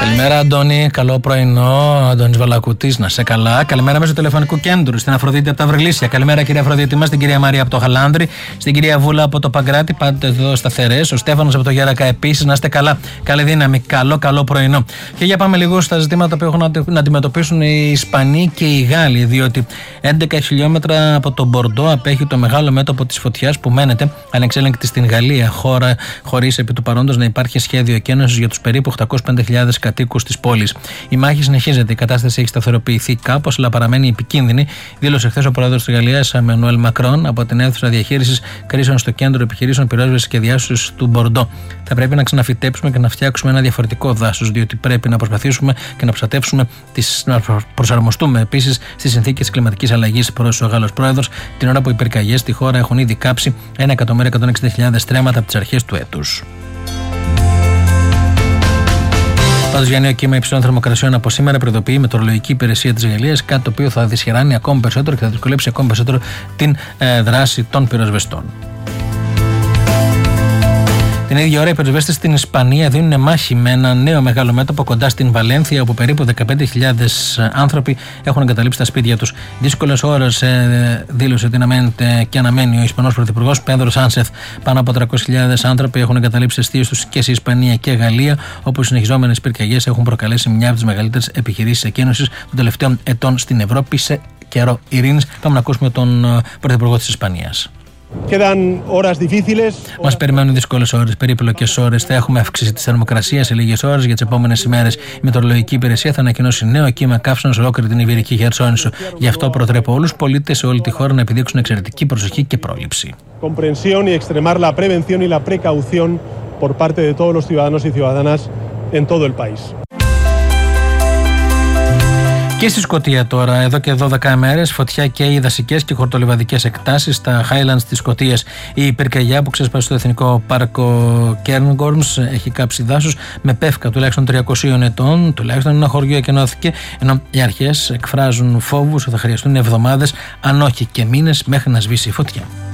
Καλημέρα, Αντώνη. Καλό πρωινό. Αντώνης Βαλακουτής, να σε καλά. Καλημέρα μέσω τηλεφωνικού κέντρου στην Αφροδίτη από τα Βρυλίσια. Καλημέρα, κυρία Αφροδίτη μας, στην κυρία Μαρία από το Χαλάνδρη, στην κυρία Βούλα από το Παγκράτη. Πάτε εδώ σταθερές. Ο Στέφανος από το Γέρακα επίσης. Να είστε καλά. Καλή δύναμη. Καλό πρωινό. Και για πάμε λίγο στα ζητήματα που έχουν να αντιμετωπίσουν οι Ισπανοί και οι Γάλλοι. Διότι 11 χιλιόμετρα από το Μπορντό απέχει το μεγάλο μέτωπο της φωτιάς που μένεται ανεξέλεγκτη στην Γαλλία, χώρα χωρίς επί του παρόντος να υπάρχει σχέδιο εκένωσης για τους περίπου 805.000 κατοίκους της πόλης. Η μάχη συνεχίζεται, η κατάσταση έχει σταθεροποιηθεί κάπως, αλλά παραμένει επικίνδυνη, δήλωσε χθες ο πρόεδρος της Γαλλίας, Εμμανουέλ Μακρόν, από την αίθουσα διαχείρισης κρίσεων στο κέντρο επιχειρήσεων πυρόσβεσης και διάσωσης του Μπορντό. Θα πρέπει να ξαναφυτέψουμε και να φτιάξουμε ένα διαφορετικό δάσος, διότι πρέπει να προσπαθήσουμε και να προστατεύσουμε, να προσαρμοστούμε επίσης στις συνθήκες της κλιματικής αλλαγής, πρόσθεσε ο Γάλλος πρόεδρος, την ώρα που οι πυρκαγιές στη χώρα έχουν ήδη κάψει 1.160.000 στρέμματα από τις αρχές του έτους. Πάντως, για νέο κύμα υψηλών θερμοκρασιών από σήμερα προειδοποιεί η Μετεωρολογική Υπηρεσία της Γαλλίας, κάτι το οποίο θα δυσχεράνει ακόμη περισσότερο και θα δυσκολέψει ακόμη περισσότερο την δράση των πυροσβεστών. Την ίδια ώρα, οι πυροσβέστες στην Ισπανία δίνουν μάχη με ένα νέο μεγάλο μέτωπο κοντά στην Βαλένθια, όπου περίπου 15.000 άνθρωποι έχουν εγκαταλείψει τα σπίτια τους. Δύσκολες ώρες, δήλωσε ότι αναμένει ο Ισπανός Πρωθυπουργός Πέδρο Σάνσεθ. Πάνω από 300.000 άνθρωποι έχουν εγκαταλείψει τις αιστείες τους και σε Ισπανία και Γαλλία, όπου οι συνεχιζόμενες πυρκαγιές έχουν προκαλέσει μια από τις μεγαλύτερες επιχειρήσεις εκένωσης των τελευταίων ετών στην Ευρώπη σε καιρό ειρήνης. Πάμε να ακούσουμε τον Πρωθυπουργό της Ισπανίας. Μας περιμένουν δύσκολες ώρες, περίπλοκες ώρες. Θα έχουμε αύξηση της θερμοκρασίας σε λίγες ώρες για τις επόμενες ημέρες. Η Μετεωρολογική Υπηρεσία θα ανακοινώσει νέο κύμα καύσεων σε ολόκληρη την Ιβηρική Χερσόνησο. Γι' αυτό προτρέπω όλους τους πολίτες σε όλη τη χώρα να επιδείξουν εξαιρετική προσοχή και πρόληψη. Comprensión y extremar la prevención y la precaución por parte de todos los ciudadanos y ciudadanas en todo el país. Και στη Σκωτία τώρα, εδώ και 12 ημέρες, φωτιά και οι δασικές και χορτολιβαδικές εκτάσεις στα Highlands της Σκωτίας. Η πυρκαγιά που ξέσπασε στο Εθνικό Πάρκο Cairngorms έχει κάψει δάσους με πεύκα τουλάχιστον 300 ετών. Τουλάχιστον ένα χωριό εκενώθηκε, ενώ οι αρχές εκφράζουν φόβους ότι θα χρειαστούν εβδομάδες, αν όχι και μήνες, μέχρι να σβήσει η φωτιά.